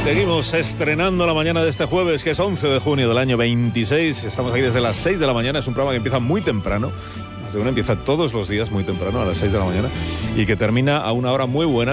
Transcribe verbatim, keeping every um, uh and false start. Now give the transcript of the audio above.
Seguimos estrenando la mañana de este jueves, que es once de junio del año veintiséis. Estamos aquí desde las seis de la mañana. Es un programa que empieza muy temprano. Más de uno empieza todos los días muy temprano, a las seis de la mañana, y que termina a una hora muy buena.